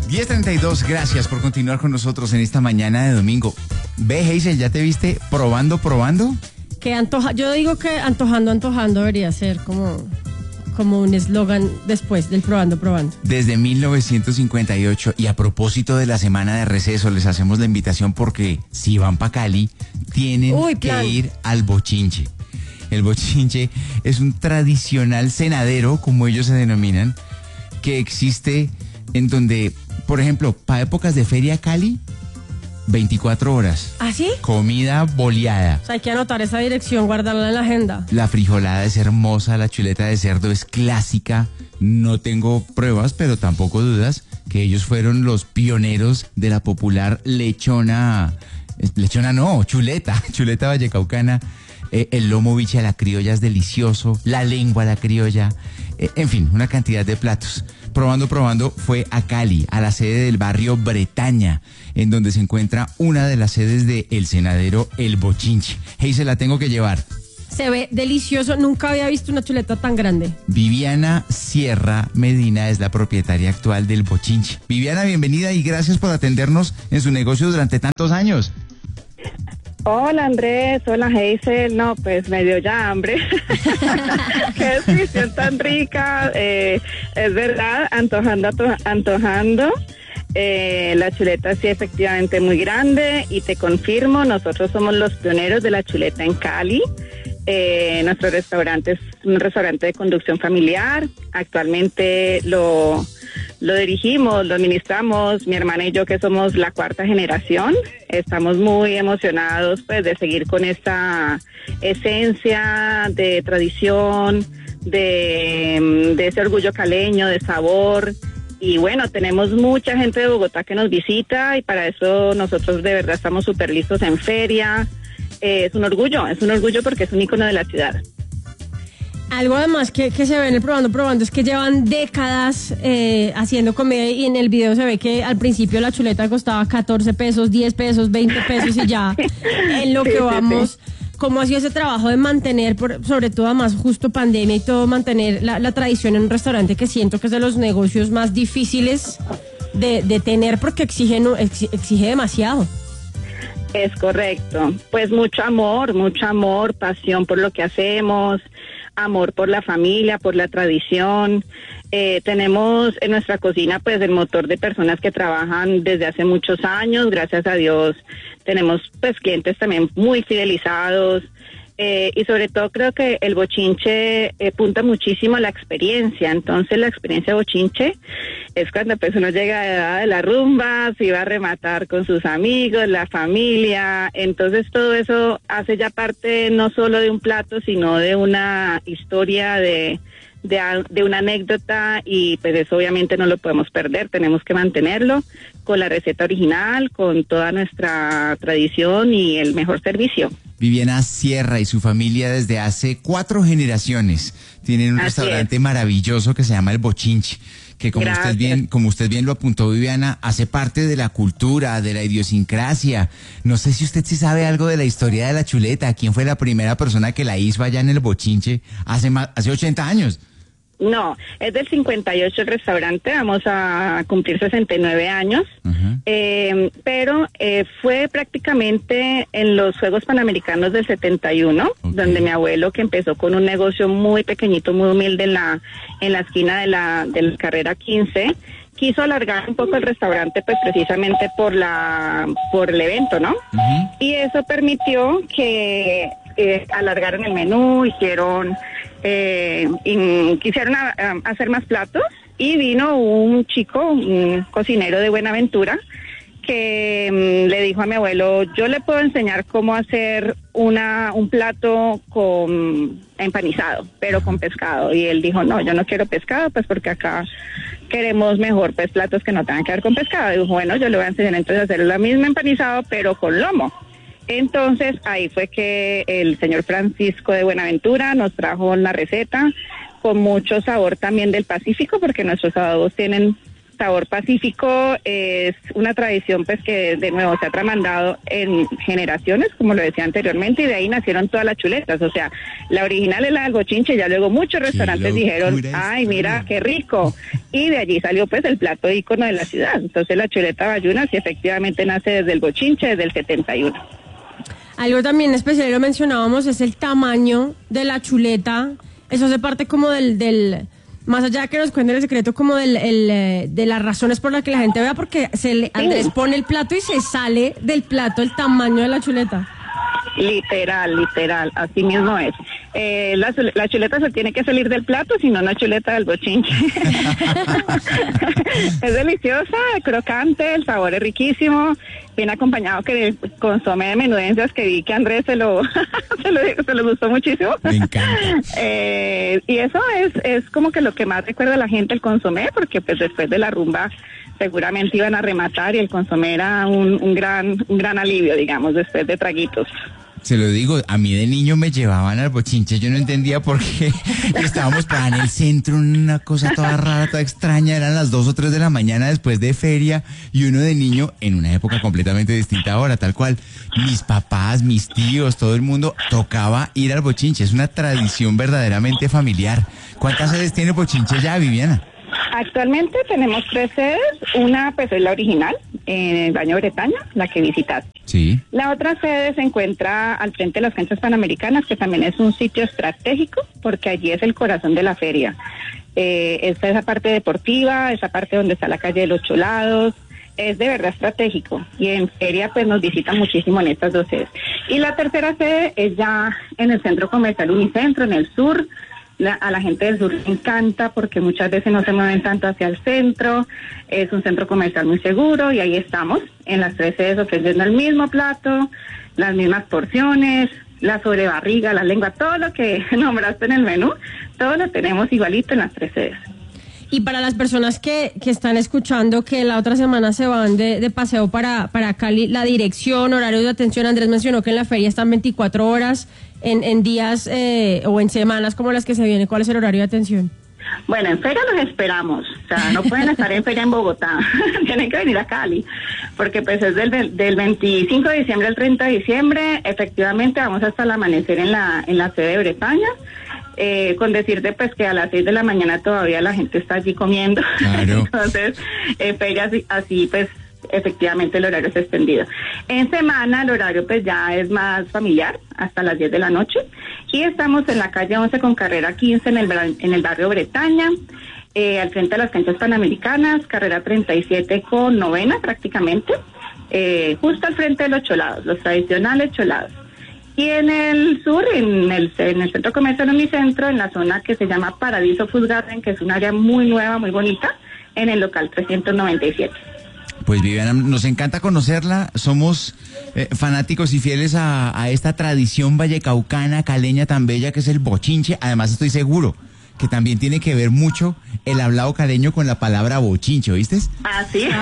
10:32, gracias por continuar con nosotros en esta mañana de domingo. Ve, Hazel, ¿ya te viste probando? Yo digo que antojando debería ser como un eslogan después del probando. Desde 1958, y a propósito de la semana de receso, les hacemos la invitación porque si van para Cali, tienen que ir al Bochinche. El Bochinche es un tradicional cenadero, como ellos se denominan, que existe en donde, por ejemplo, para épocas de Feria Cali, 24 horas. ¿Ah, sí? Comida boleada. O sea, hay que anotar esa dirección, guardarla en la agenda. La frijolada es hermosa, la chuleta de cerdo es clásica. No tengo pruebas, pero tampoco dudas que ellos fueron los pioneros de la popular chuleta vallecaucana. El lomo biche a la criolla es delicioso, la lengua a la criolla, en fin, una cantidad de platos. Probando fue a Cali, a la sede del barrio Bretaña, en donde se encuentra una de las sedes de El Cenadero, El Bochinche. Hey, se la tengo que llevar. Se ve delicioso, nunca había visto una chuleta tan grande. Viviana Sierra Medina es la propietaria actual del Bochinche. Viviana, bienvenida y gracias por atendernos en su negocio durante tantos años. Hola Andrés, hola Hazel, no pues me dio ya hambre. Qué descripción tan rica, es verdad, antojando. La chuleta sí efectivamente muy grande y te confirmo, nosotros somos los pioneros de la chuleta en Cali. Nuestro restaurante es un restaurante de conducción familiar, actualmente lo dirigimos, lo administramos, mi hermana y yo que somos la cuarta generación, estamos muy emocionados pues de seguir con esta esencia de tradición, de ese orgullo caleño, de sabor. Y bueno, tenemos mucha gente de Bogotá que nos visita y para eso nosotros de verdad estamos súper listos en feria. Es un orgullo porque es un ícono de la ciudad. Algo además que se ve en el probando es que llevan décadas haciendo comedia y en el video se ve que al principio la chuleta costaba 14 pesos, 10 pesos, 20 pesos y ya en lo que vamos. ¿Cómo ha sido ese trabajo de mantener, sobre todo además justo pandemia y todo, mantener la tradición en un restaurante que siento que es de los negocios más difíciles de tener porque exige demasiado? Es correcto, pues mucho amor, pasión por lo que hacemos, amor por la familia, por la tradición. Tenemos en nuestra cocina pues el motor de personas que trabajan desde hace muchos años, gracias a Dios tenemos pues clientes también muy fidelizados. Y sobre todo creo que el Bochinche punta muchísimo a la experiencia, entonces la experiencia de Bochinche es cuando pues uno llega a la edad de la rumba, se va a rematar con sus amigos, la familia, entonces todo eso hace ya parte no solo de un plato, sino de una historia, de una anécdota y pues eso obviamente no lo podemos perder, tenemos que mantenerlo con la receta original, con toda nuestra tradición y el mejor servicio. Viviana Sierra y su familia desde hace 4 generaciones tienen un restaurante maravilloso que se llama El Bochinche, que como usted bien lo apuntó, Viviana, hace parte de la cultura, de la idiosincrasia. No sé si usted sí sabe algo de la historia de la chuleta, quién fue la primera persona que la hizo allá en El Bochinche hace 80 años. No, es del 58 el restaurante, vamos a cumplir 69 años, pero fue prácticamente en los Juegos Panamericanos del 71, donde mi abuelo, que empezó con un negocio muy pequeñito, muy humilde en la esquina de la carrera 15, quiso alargar un poco el restaurante pues precisamente por el evento, ¿no? Y eso permitió que alargaron el menú, quisieron hacer más platos y vino un chico, un cocinero de Buenaventura que le dijo a mi abuelo, yo le puedo enseñar cómo hacer un plato con empanizado, pero con pescado. Y él dijo, no, yo no quiero pescado, pues porque acá queremos mejor pues platos que no tengan que ver con pescado. Y dijo, bueno, yo le voy a enseñar entonces a hacer la misma empanizado, pero con lomo. Entonces ahí fue que el señor Francisco de Buenaventura nos trajo la receta con mucho sabor también del Pacífico, porque nuestros adobos tienen sabor pacífico es una tradición pues que de nuevo se ha tramandado en generaciones, como lo decía anteriormente, y de ahí nacieron todas las chuletas. O sea, la original es la del bochinche, ya luego muchos restaurantes dijeron, ay, mira, qué rico. Y de allí salió pues el plato ícono de la ciudad. Entonces la chuleta bayuna sí efectivamente nace desde el bochinche, desde el 71. Algo también especial, lo mencionábamos, es el tamaño de la chuleta. Eso hace parte como del más allá de que nos cuenten el secreto, como de las razones por las que la gente vea, porque Andrés pone el plato y se sale del plato el tamaño de la chuleta. Literal, así mismo es. La chuleta se tiene que salir del plato, si no, no es chuleta del bochinche. Es deliciosa, crocante, el sabor es riquísimo, bien acompañado que el consomé de menudencias que vi que Andrés se lo gustó muchísimo. Me encanta. Y eso es como que lo que más recuerda a la gente, el consomé, porque pues después de la rumba seguramente iban a rematar y el consomé era un gran alivio, digamos, después de traguitos. Se lo digo, a mí de niño me llevaban al bochinche, yo no entendía por qué. Estábamos para en el centro, una cosa toda rara, toda extraña, eran las 2 o 3 de la mañana después de feria, y uno de niño, en una época completamente distinta ahora, tal cual, mis papás, mis tíos, todo el mundo, tocaba ir al bochinche, es una tradición verdaderamente familiar. ¿Cuántas sedes tiene el bochinche ya, Viviana? Actualmente tenemos 3 sedes, una pues es la original, en el Baño Bretaña, la que visitaste. Sí. La otra sede se encuentra al frente de las canchas panamericanas, que también es un sitio estratégico, porque allí es el corazón de la feria. Está esa parte deportiva, esa parte donde está la calle de los Cholados, es de verdad estratégico, y en feria pues nos visitan muchísimo en estas 2 sedes. Y la tercera sede es ya en el Centro Comercial Unicentro, en el sur. A la gente del sur le encanta porque muchas veces no se mueven tanto hacia el centro, es un centro comercial muy seguro y ahí estamos, en las 3 sedes ofreciendo el mismo plato, las mismas porciones, la sobrebarriga, la lengua, todo lo que nombraste en el menú, todo lo tenemos igualito en las 3 sedes. Y para las personas que están escuchando que la otra semana se van de paseo para Cali, la dirección, horarios de atención, Andrés mencionó que en la feria están 24 horas, en días o en semanas como las que se vienen, ¿cuál es el horario de atención? Bueno, en feria los esperamos, o sea, no pueden estar en feria en Bogotá, tienen que venir a Cali, porque pues es del 25 de diciembre al 30 de diciembre, efectivamente vamos hasta el amanecer en la sede de Bretaña. Con decirte pues que a las 6 de la mañana todavía la gente está allí comiendo. Claro. Entonces, ferias así pues efectivamente el horario es extendido. En semana el horario pues ya es más familiar, hasta las 10 de la noche. Y estamos en la calle 11 con carrera 15 en el barrio Bretaña, al frente de las canchas panamericanas, carrera 37 con novena prácticamente, justo al frente de los Cholados, los tradicionales Cholados. Y en el sur, en el centro comercial Unicentro, en la zona que se llama Paradiso Food Garden, que es un área muy nueva, muy bonita, en el local 397. Pues Viviana, nos encanta conocerla, somos fanáticos y fieles a esta tradición vallecaucana, caleña tan bella que es el bochinche. Además estoy seguro que también tiene que ver mucho el hablado caleño con la palabra bochinche, ¿oíste? Así es.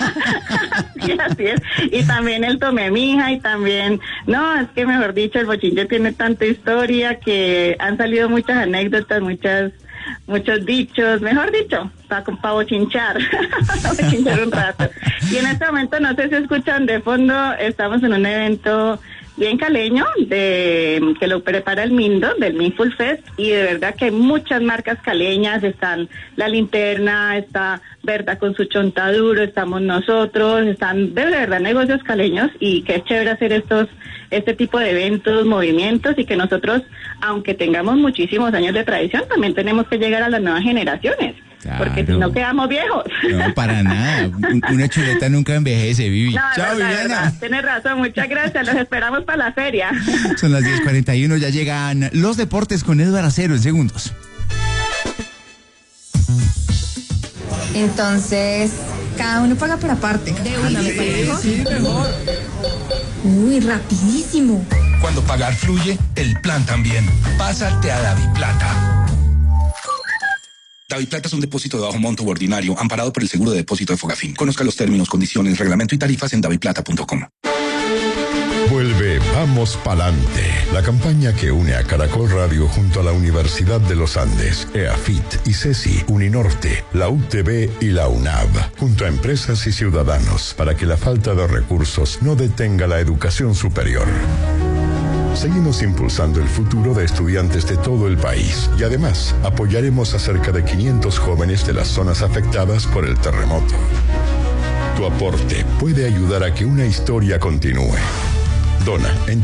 Sí, así es. Y también el tomé mija y también, no, es que mejor dicho, el bochinche tiene tanta historia que han salido muchas anécdotas, muchos dichos, mejor dicho, para bochinchar, bochinchar un rato. Y en este momento, no sé si escuchan de fondo, estamos en un evento bien caleño que lo prepara el Mindo, del Mindful Fest, y de verdad que hay muchas marcas caleñas, están La Linterna, está Berta con su chontaduro, estamos nosotros, están de verdad negocios caleños, y qué chévere hacer este tipo de eventos, movimientos, y que nosotros, aunque tengamos muchísimos años de tradición, también tenemos que llegar a las nuevas generaciones. Claro. Porque si no quedamos viejos. No, para nada. Una chuleta nunca envejece, Vivi. No, chao, Viviana. Tienes razón, muchas gracias. Los esperamos para la feria. Son las 10:41, ya llegan los deportes con Edward Acero en segundos. Entonces, cada uno paga por aparte. De una, me parece. Sí, mejor. Uy, rapidísimo. Cuando pagar fluye, el plan también. Pásate a DaviPlata. DaviPlata es un depósito de bajo monto ordinario amparado por el seguro de depósito de Fogafín. Conozca los términos, condiciones, reglamento y tarifas en daviplata.com. Vuelve Vamos Palante, la campaña que une a Caracol Radio junto a la Universidad de los Andes, EAFIT, ICESI, Uninorte, la UTB y la UNAV, junto a empresas y ciudadanos, para que la falta de recursos no detenga la educación superior. Seguimos impulsando el futuro de estudiantes de todo el país y además apoyaremos a cerca de 500 jóvenes de las zonas afectadas por el terremoto. Tu aporte puede ayudar a que una historia continúe. Dona en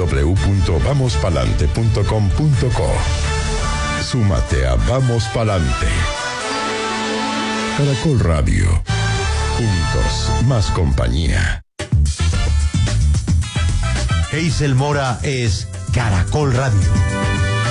www.vamospalante.com.co. Súmate a Vamos Palante. Caracol Radio. Juntos, más compañía. Hazel Mora es Caracol Radio.